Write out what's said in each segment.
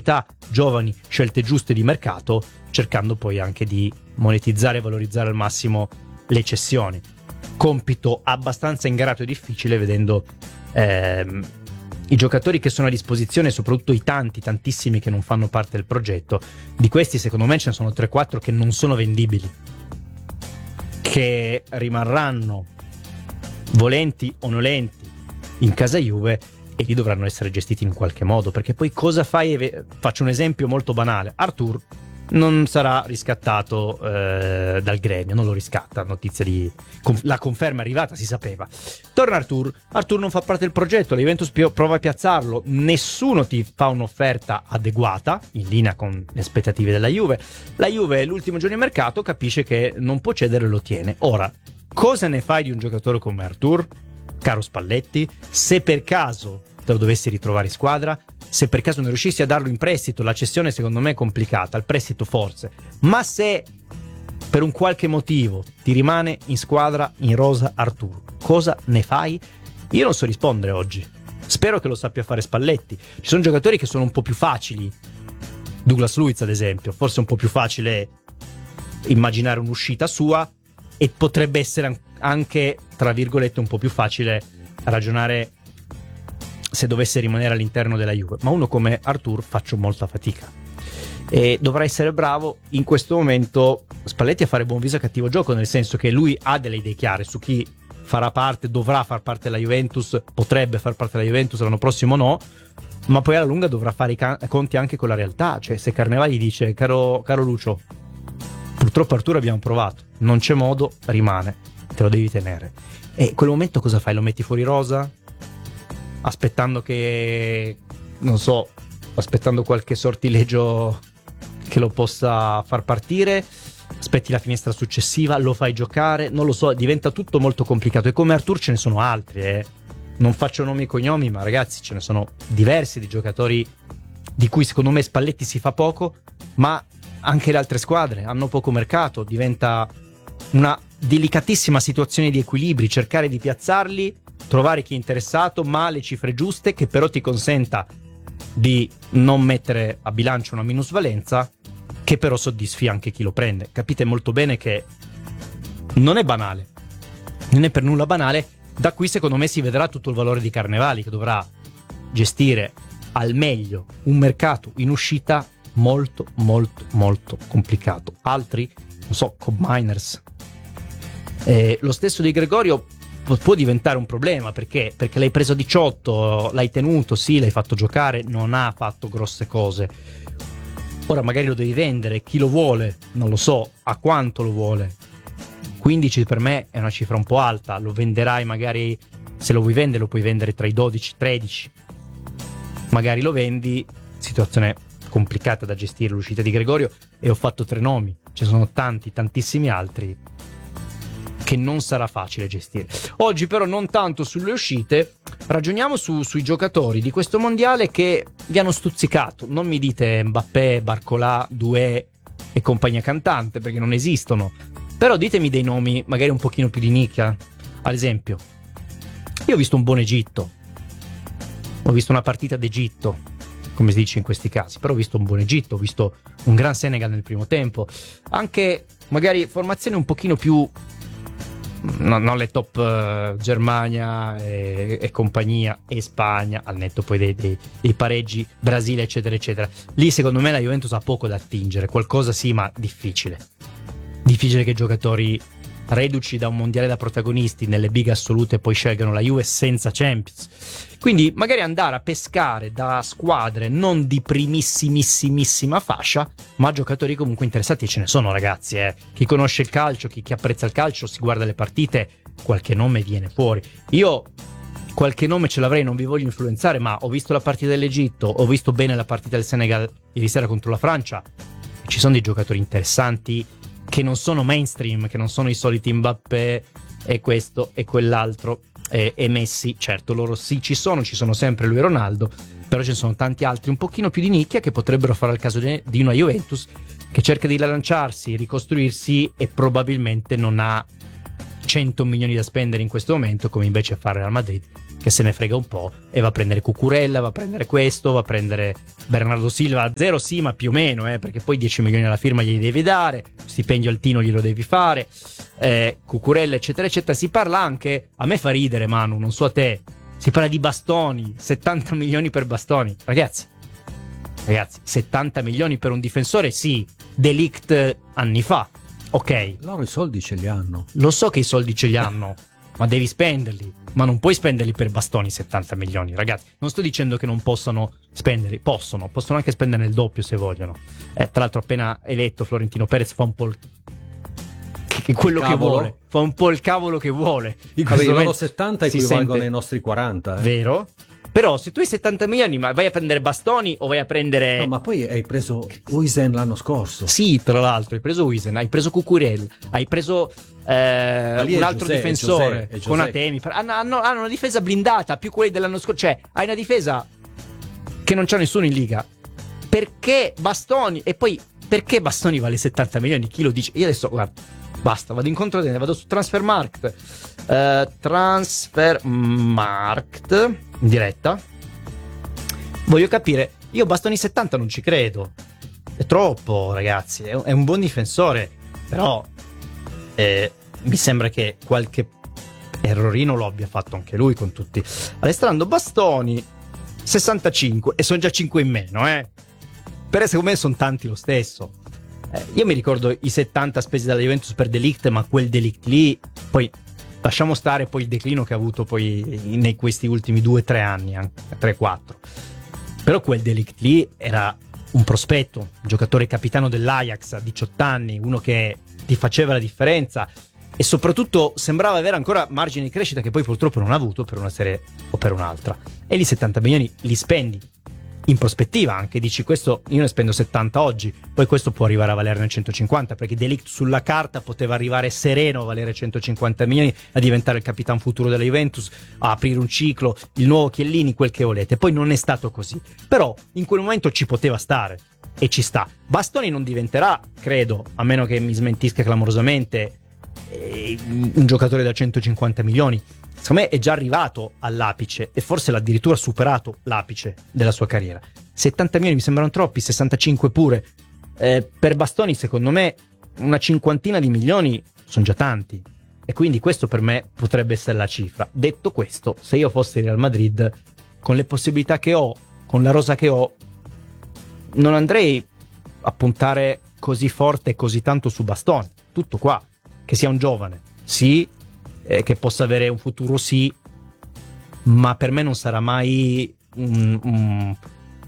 qualità, giovani, scelte giuste di mercato, cercando poi anche di monetizzare e valorizzare al massimo le cessioni. Compito abbastanza ingrato e difficile, vedendo i giocatori che sono a disposizione, soprattutto i tantissimi che non fanno parte del progetto. Di questi secondo me ce ne sono 3-4 che non sono vendibili, che rimarranno volenti o nolenti in casa Juve, e lì dovranno essere gestiti in qualche modo, perché poi cosa fai? Faccio un esempio molto banale: Arthur non sarà riscattato dal gremio, non lo riscatta, notizia di la conferma è arrivata, si sapeva. Torna Arthur non fa parte del progetto, la Juventus prova a piazzarlo, nessuno ti fa un'offerta adeguata in linea con le aspettative della Juve. La Juve l'ultimo giorno di mercato capisce che non può cedere e lo tiene. Ora, cosa ne fai di un giocatore come Arthur, caro Spalletti? Se per caso te lo dovessi ritrovare in squadra, se per caso non riuscissi a darlo in prestito, la cessione secondo me è complicata, il prestito forse, ma se per un qualche motivo ti rimane in squadra, in rosa, Arthur, cosa ne fai? Io non so rispondere oggi, spero che lo sappia fare Spalletti. Ci sono giocatori che sono un po' più facili, Douglas Luiz ad esempio, forse è un po' più facile immaginare un'uscita sua, e potrebbe essere anche, tra virgolette, un po' più facile ragionare se dovesse rimanere all'interno della Juve, ma uno come Arthur faccio molta fatica e dovrà essere bravo in questo momento Spalletti a fare buon viso a cattivo gioco, nel senso che lui ha delle idee chiare su chi farà parte, dovrà far parte della Juventus, potrebbe far parte della Juventus, l'anno prossimo no, ma poi alla lunga dovrà fare i conti anche con la realtà. Cioè, se Carnevali dice caro Lucio, purtroppo Arthur abbiamo provato, non c'è modo, rimane, te lo devi tenere, e in quel momento cosa fai? Lo metti fuori rosa? Aspettando che, non so, aspettando qualche sortilegio che lo possa far partire, aspetti la finestra successiva, lo fai giocare, non lo so, diventa tutto molto complicato. E come Arthur ce ne sono altri, non faccio nomi e cognomi, ma ragazzi ce ne sono diversi di giocatori di cui secondo me Spalletti si fa poco, ma anche le altre squadre hanno poco mercato, diventa una delicatissima situazione di equilibri, cercare di piazzarli, trovare chi è interessato, ma le cifre giuste, che però ti consenta di non mettere a bilancio una minusvalenza, che però soddisfi anche chi lo prende. Capite molto bene che non è banale, non è per nulla banale. Da qui secondo me si vedrà tutto il valore di Carnevali, che dovrà gestire al meglio un mercato in uscita molto complicato. Altri, non so, Cobb Miners, lo stesso di Gregorio può diventare un problema, perché l'hai preso a 18, l'hai tenuto, sì, l'hai fatto giocare, non ha fatto grosse cose. Ora magari lo devi vendere, chi lo vuole? Non lo so, a quanto lo vuole? 15 per me è una cifra un po' alta, lo venderai magari, se lo vuoi vendere lo puoi vendere tra i 12-13, magari lo vendi, situazione complicata da gestire l'uscita di Gregorio, e ho fatto 3 nomi, ci sono tantissimi altri che non sarà facile gestire. Oggi però non tanto sulle uscite, ragioniamo sui giocatori di questo mondiale che vi hanno stuzzicato. Non mi dite Mbappé, Barcolà, Doué e compagnia cantante, perché non esistono, però ditemi dei nomi magari un pochino più di nicchia. Ad esempio, io ho visto un buon Egitto, ho visto una partita d'Egitto, come si dice in questi casi, però ho visto un buon Egitto, ho visto un gran Senegal nel primo tempo, anche magari formazioni un pochino più, non le top, Germania e compagnia, e Spagna, al netto poi dei pareggi, Brasile eccetera eccetera. Lì secondo me la Juventus ha poco da attingere, qualcosa sì, ma difficile che giocatori reduci da un mondiale da protagonisti nelle big assolute poi scelgano la Juve senza Champions. Quindi magari andare a pescare da squadre non di primissimissima fascia, ma giocatori comunque interessati, e ce ne sono, ragazzi, Chi conosce il calcio, chi apprezza il calcio, si guarda le partite, qualche nome viene fuori. Io qualche nome ce l'avrei, non vi voglio influenzare, ma ho visto la partita dell'Egitto, ho visto bene la partita del Senegal ieri sera contro la Francia. Ci sono dei giocatori interessanti che non sono mainstream, che non sono i soliti Mbappé e questo e quell'altro e Messi. Certo, loro sì, ci sono sempre lui e Ronaldo, però ce ne sono tanti altri un pochino più di nicchia che potrebbero fare al caso di una Juventus che cerca di rilanciarsi, ricostruirsi, e probabilmente non ha 100 milioni da spendere in questo momento, come invece fa Real Madrid, che se ne frega un po' e va a prendere Cucurella, va a prendere questo, va a prendere Bernardo Silva a zero, sì, ma più o meno, perché poi 10 milioni alla firma glieli devi dare, stipendio altino glielo devi fare, Cucurella eccetera eccetera. Si parla anche, a me fa ridere Manu, non so a te, si parla di Bastoni, 70 milioni per Bastoni, ragazzi, 70 milioni per un difensore, sì, De Ligt anni fa, ok, loro i soldi ce li hanno, lo so che i soldi ce li hanno, ma devi spenderli, ma non puoi spenderli per Bastoni 70 milioni, ragazzi. Non sto dicendo che non possano spenderli, possono anche spendere il doppio se vogliono. Tra l'altro appena eletto Florentino Perez fa un po' quello che vuole, fa un po' il cavolo che vuole. I loro 70 equivalgono ai nostri 40, vero? Però se tu hai 70 milioni, ma vai a prendere Bastoni o vai a prendere... No, ma poi hai preso Huijsen l'anno scorso. Sì, tra l'altro hai preso Huijsen, hai preso Cucurella, hai preso un altro difensore con Atemi. Hanno una difesa blindata, più quelli dell'anno scorso. Cioè, hai una difesa che non c'è nessuno in Liga. Perché Bastoni? E poi, perché Bastoni vale 70 milioni? Chi lo dice? Io adesso, guarda, basta, vado in controtenere, vado su Transfermarkt. Transfermarkt in diretta, voglio capire. Io Bastoni 70 non ci credo, è troppo, ragazzi, è un buon difensore, però mi sembra che qualche errorino lo abbia fatto anche lui con tutti. Alessandro Bastoni 65 e sono già 5 in meno, però secondo me sono tanti lo stesso. Io mi ricordo i 70 spesi dalla Juventus per De Ligt, ma quel De Ligt lì, poi lasciamo stare poi il declino che ha avuto poi nei questi ultimi 2-3 anni, anche 3-4. Però quel De Ligt lì era un prospetto, un giocatore capitano dell'Ajax a 18 anni, uno che ti faceva la differenza e soprattutto sembrava avere ancora margine di crescita che poi purtroppo non ha avuto per una serie o per un'altra. E lì 70 milioni li spendi in prospettiva, anche dici questo io ne spendo 70 oggi, poi questo può arrivare a valerne 150, perché De Ligt sulla carta poteva arrivare sereno a valere 150 milioni, a diventare il capitano futuro della Juventus, a aprire un ciclo, il nuovo Chiellini, quel che volete. Poi non è stato così, però in quel momento ci poteva stare e ci sta. Bastoni non diventerà, credo, a meno che mi smentisca clamorosamente, un giocatore da 150 milioni. Secondo me è già arrivato all'apice e forse l'ha addirittura superato l'apice della sua carriera. 70 milioni mi sembrano troppi, 65 pure. Per Bastoni secondo me una cinquantina di milioni sono già tanti e quindi questo per me potrebbe essere la cifra. Detto questo, se io fossi Real Madrid, con le possibilità che ho, con la rosa che ho, non andrei a puntare così forte e così tanto su Bastoni. Tutto qua. Che sia un giovane, sì, che possa avere un futuro, sì, ma per me non sarà mai uno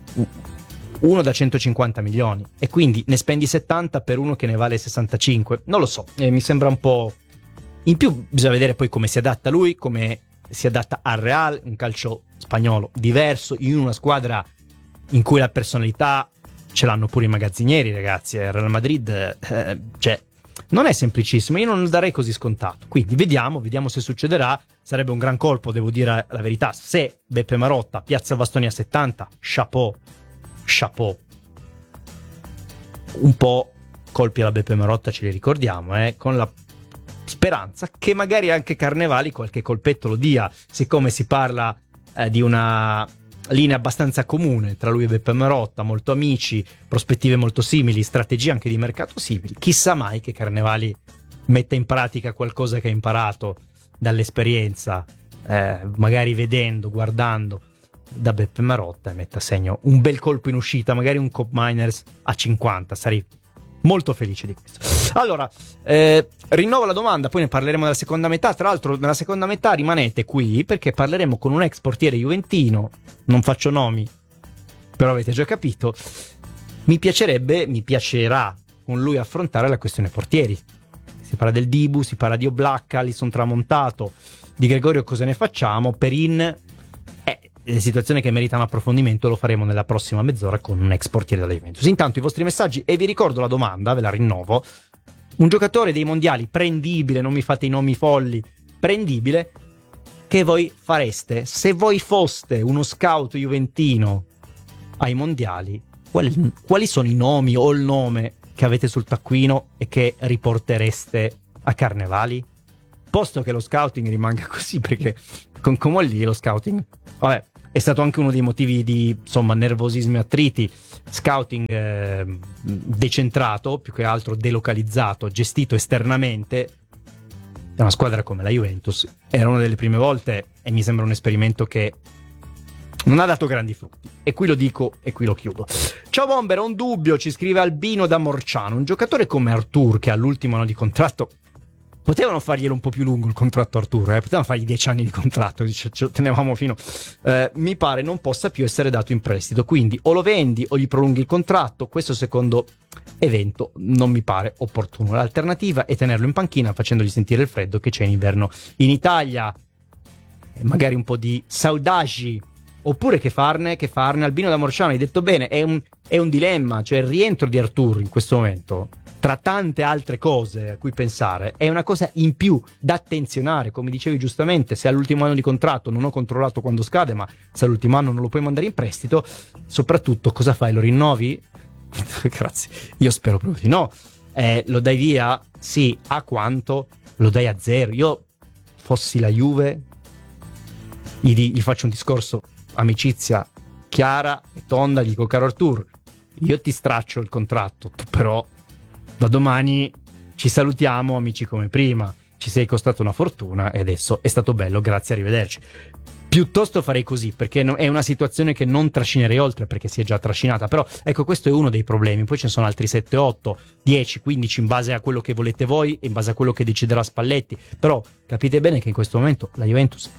da 150 milioni e quindi ne spendi 70 per uno che ne vale 65, non lo so, mi sembra un po'. In più bisogna vedere poi come si adatta lui, come si adatta al Real, un calcio spagnolo diverso, in una squadra in cui la personalità ce l'hanno pure i magazzinieri, ragazzi. Real Madrid cioè non è semplicissimo, io non lo darei così scontato, quindi vediamo se succederà. Sarebbe un gran colpo, devo dire la verità, se Beppe Marotta piazza Bastoni a 70, chapeau, un po' colpi alla Beppe Marotta ce li ricordiamo, con la speranza che magari anche Carnevali qualche colpetto lo dia, siccome si parla di una linea abbastanza comune tra lui e Beppe Marotta, molto amici, prospettive molto simili, strategie anche di mercato simili. Chissà mai che Carnevali metta in pratica qualcosa che ha imparato dall'esperienza, magari vedendo, guardando da Beppe Marotta, e metta a segno un bel colpo in uscita, magari un Cop Miners a 50. Sarei molto felice di questo. Allora, rinnovo la domanda, poi ne parleremo nella seconda metà. Tra l'altro nella seconda metà rimanete qui perché parleremo con un ex portiere juventino, non faccio nomi, però avete già capito. Mi piacerà con lui affrontare la questione portieri. Si parla del Dibu, si parla di Oblak, Alisson tramontato, di Gregorio cosa ne facciamo, Perin, le situazioni che meritano approfondimento lo faremo nella prossima mezz'ora con un ex portiere della Juventus. Intanto i vostri messaggi, e vi ricordo la domanda, ve la rinnovo: un giocatore dei mondiali prendibile, non mi fate i nomi folli, prendibile, che voi fareste se voi foste uno scout juventino ai mondiali? Quali sono i nomi o il nome che avete sul taccuino e che riportereste a Carnevali? posto che lo scouting rimanga così, perché con Comolli lo scouting, vabbè, è stato anche uno dei motivi di, insomma, nervosismi e attriti. Scouting decentrato, più che altro delocalizzato, gestito esternamente da una squadra come la Juventus. Era una delle prime volte e mi sembra un esperimento che non ha dato grandi frutti. E qui lo dico e qui lo chiudo. Ciao Bomber, ho un dubbio, ci scrive Albino da Morciano. Un giocatore come Artur, che ha l'ultimo anno di contratto, potevano farglielo un po' più lungo il contratto Artur, potevano fargli 10 anni di contratto, ce lo tenevamo fino. Mi pare non possa più essere dato in prestito, quindi o lo vendi o gli prolunghi il contratto. Questo secondo evento non mi pare opportuno. L'alternativa è tenerlo in panchina facendogli sentire il freddo che c'è in inverno in Italia, magari un po' di saudagi, oppure che farne. Albino da Morciano, hai detto bene, è un dilemma, cioè il rientro di Artur in questo momento, tra tante altre cose a cui pensare, è una cosa in più da attenzionare. Come dicevi giustamente, se all'ultimo anno di contratto, non ho controllato quando scade, ma se all'ultimo anno non lo puoi mandare in prestito, soprattutto cosa fai? Lo rinnovi? Grazie, io spero proprio di no. Lo dai via? Sì, a quanto? Lo dai a zero? Io fossi la Juve gli faccio un discorso amicizia chiara e tonda, gli dico: caro Artur, io ti straccio il contratto, tu però da domani ci salutiamo amici come prima, ci sei costato una fortuna e adesso è stato bello, grazie, arrivederci. Piuttosto farei così, perché è una situazione che non trascinerei oltre, perché si è già trascinata. Però ecco, questo è uno dei problemi. Poi ce ne sono altri 7, 8, 10, 15 in base a quello che volete voi e in base a quello che deciderà Spalletti. Però capite bene che in questo momento la Juventus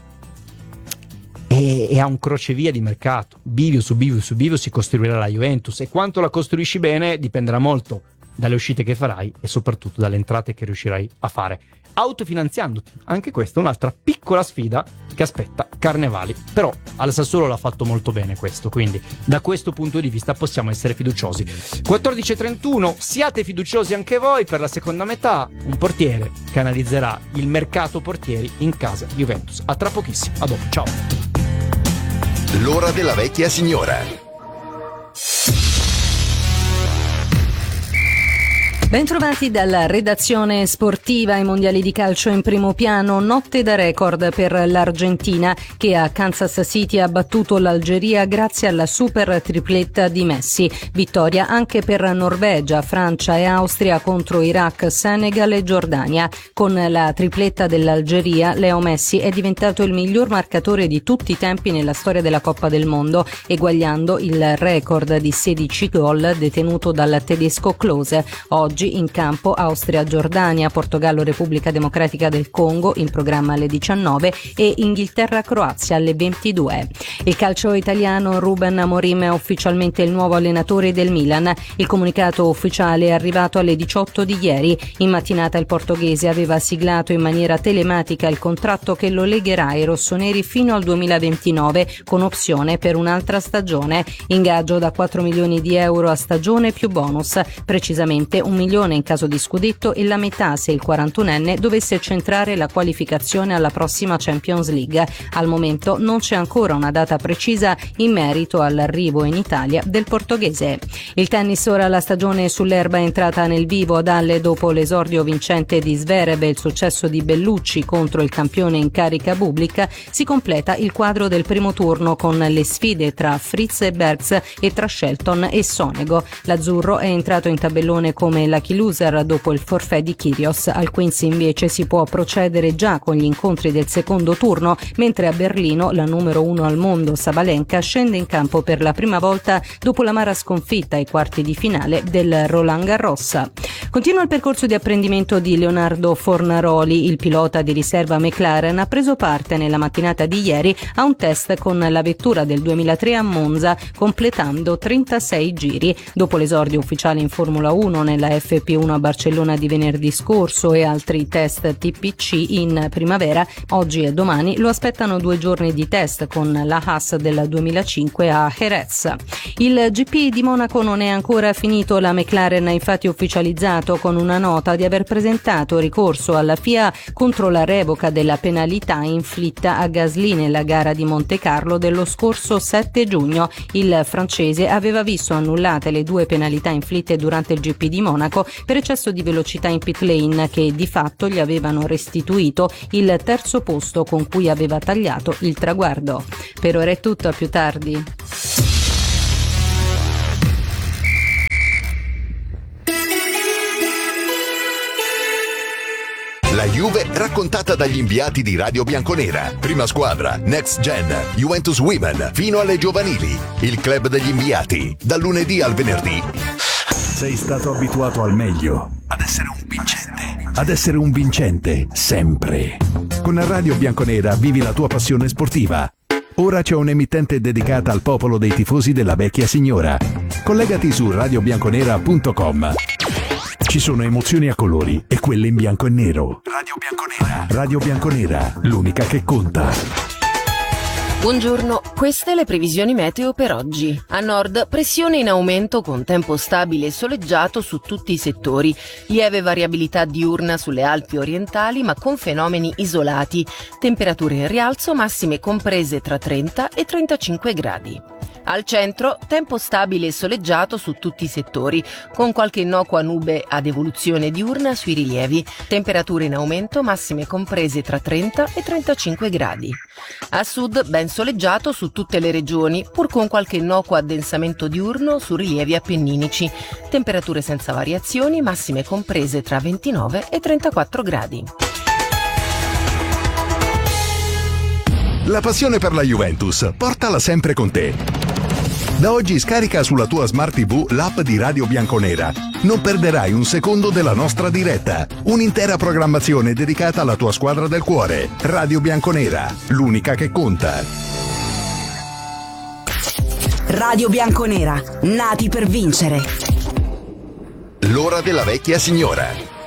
è a un crocevia di mercato, bivio su bivio su bivio si costruirà la Juventus, e quanto la costruisci bene dipenderà molto dalle uscite che farai e soprattutto dalle entrate che riuscirai a fare autofinanziandoti. Anche questa è un'altra piccola sfida che aspetta Carnevali, però al Sassuolo l'ha fatto molto bene questo, quindi da questo punto di vista possiamo essere fiduciosi. 14:31, siate fiduciosi anche voi per la seconda metà. Un portiere che analizzerà il mercato portieri in casa Juventus. A tra pochissimo, a dopo, ciao. L'ora della vecchia signora. Bentrovati dalla redazione sportiva. I mondiali di calcio in primo piano, notte da record per l'Argentina che a Kansas City ha battuto l'Algeria grazie alla super tripletta di Messi. Vittoria anche per Norvegia, Francia e Austria contro Iraq, Senegal e Giordania. Con la tripletta dell'Algeria, Leo Messi è diventato il miglior marcatore di tutti i tempi nella storia della Coppa del Mondo, eguagliando il record di 16 gol detenuto dal tedesco Klose. Oggi in campo Austria-Giordania, Portogallo-Repubblica Democratica del Congo in programma alle 19 e Inghilterra-Croazia alle 22. Il calcio italiano, Ruben Amorim è ufficialmente il nuovo allenatore del Milan. Il comunicato ufficiale è arrivato alle 18 di ieri. In mattinata il portoghese aveva siglato in maniera telematica il contratto che lo legherà ai rossoneri fino al 2029 con opzione per un'altra stagione. Ingaggio da 4 milioni di euro a stagione più bonus, precisamente 1 milione in caso di scudetto e la metà se il 41enne dovesse centrare la qualificazione alla prossima Champions League. Al momento non c'è ancora una data precisa in merito all'arrivo in Italia del portoghese. Il tennis, ora la stagione sull'erba è entrata nel vivo ad Halle dopo l'esordio vincente di Zverev e il successo di Bellucci contro il campione in carica Bublik. Si completa il quadro del primo turno con le sfide tra Fritz e Bergs e tra Shelton e Sonego. L'azzurro è entrato in tabellone come lucky loser dopo il forfait di Kyrgios. Al Queens invece si può procedere già con gli incontri del secondo turno, mentre a Berlino la numero 1 al mondo Sabalenka scende in campo per la prima volta dopo l'amara sconfitta ai quarti di finale del Roland Garros. Continua il percorso di apprendimento di Leonardo Fornaroli. Il pilota di riserva McLaren ha preso parte nella mattinata di ieri a un test con la vettura del 2003 a Monza, completando 36 giri. Dopo l'esordio ufficiale in Formula 1 nella FP1 a Barcellona di venerdì scorso e altri test TPC in primavera, oggi e domani lo aspettano 2 giorni di test con la Haas del 2005 a Jerez. Il GP di Monaco non è ancora finito. La McLaren ha infatti ufficializzato comunicato con una nota di aver presentato ricorso alla FIA contro la revoca della penalità inflitta a Gasly nella gara di Montecarlo dello scorso 7 giugno. Il francese aveva visto annullate le 2 penalità inflitte durante il GP di Monaco per eccesso di velocità in pit lane, che di fatto gli avevano restituito il terzo posto con cui aveva tagliato il traguardo. Per ora è tutto, a più tardi. La Juve raccontata dagli inviati di Radio Bianconera. Prima squadra, Next Gen, Juventus Women, fino alle giovanili. Il club degli inviati, dal lunedì al venerdì. Sei stato abituato al meglio, ad essere un vincente, sempre. Con la Radio Bianconera vivi la tua passione sportiva. Ora c'è un'emittente dedicata al popolo dei tifosi della vecchia signora. Collegati su radiobianconera.com. Ci sono emozioni a colori e quelle in bianco e nero. Radio Bianconera. Radio Bianconera, l'unica che conta. Buongiorno, queste le previsioni meteo per oggi. A nord, pressione in aumento con tempo stabile e soleggiato su tutti i settori. Lieve variabilità diurna sulle Alpi orientali, ma con fenomeni isolati. Temperature in rialzo, massime comprese tra 30 e 35 gradi. Al centro, tempo stabile e soleggiato su tutti i settori, con qualche innocua nube ad evoluzione diurna sui rilievi. Temperature in aumento, massime comprese tra 30 e 35 gradi. A sud, ben soleggiato su tutte le regioni, pur con qualche innocuo addensamento diurno su rilievi appenninici. Temperature senza variazioni, massime comprese tra 29 e 34 gradi. La passione per la Juventus, portala sempre con te. Da oggi scarica sulla tua Smart TV l'app di Radio Bianconera. Non perderai un secondo della nostra diretta. Un'intera programmazione dedicata alla tua squadra del cuore. Radio Bianconera, l'unica che conta. Radio Bianconera, nati per vincere. L'ora della vecchia signora.